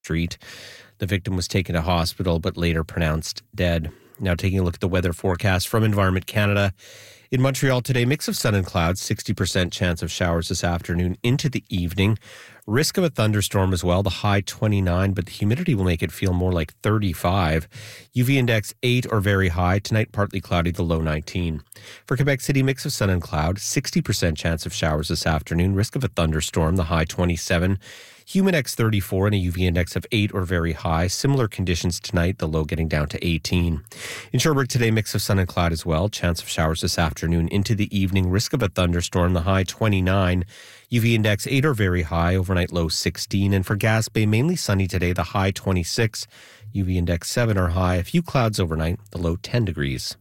Street. The victim was taken to hospital but later pronounced dead. Now taking a look at the weather forecast from Environment Canada. In Montreal today, mix of sun and clouds, 60% chance of showers this afternoon into the evening. Risk of a thunderstorm as well, the high 29, but the humidity will make it feel more like 35. UV index 8 or very high. Tonight, partly cloudy, the low 19. For Quebec City, mix of sun and cloud, 60% chance of showers this afternoon. Risk of a thunderstorm, the high 27. Humidex 34 and a UV index of 8 or very high. Similar conditions tonight, the low getting down to 18. In Sherbrooke today, mix of sun and cloud as well. Chance of showers this afternoon into the evening. Risk of a thunderstorm, the high 29. UV index 8 or very high. Overnight low 16. And for Gaspé, mainly sunny today, the high 26. UV index 7 or high. A few clouds overnight, the low 10 degrees.